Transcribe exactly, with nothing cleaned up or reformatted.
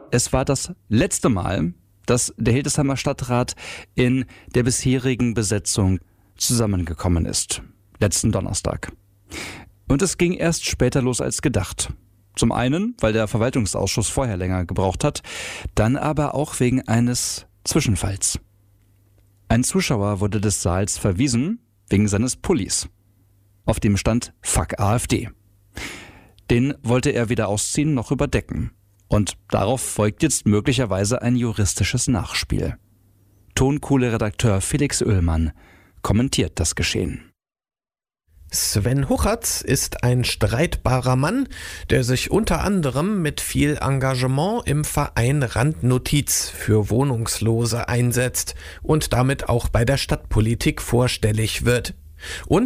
Es war das letzte Mal, dass der Hildesheimer Stadtrat in der bisherigen Besetzung zusammengekommen ist. Letzten Donnerstag. Und es ging erst später los als gedacht. Zum einen, weil der Verwaltungsausschuss vorher länger gebraucht hat, dann aber auch wegen eines Zwischenfalls. Ein Zuschauer wurde des Saals verwiesen wegen seines Pullis. Auf dem stand Fuck AfD. Den wollte er weder ausziehen noch überdecken. Und darauf folgt jetzt möglicherweise ein juristisches Nachspiel. Tonkuhle-Redakteur Felix Oehlmann kommentiert das Geschehen. Sven Huchatz ist ein streitbarer Mann, der sich unter anderem mit viel Engagement im Verein Randnotiz für Wohnungslose einsetzt und damit auch bei der Stadtpolitik vorstellig wird. Und